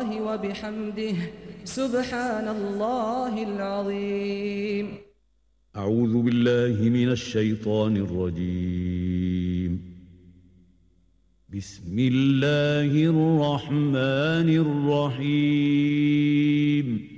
الله وبحمده سبحان الله العظيم. أعوذ بالله من الشيطان الرجيم. بسم الله الرحمن الرحيم.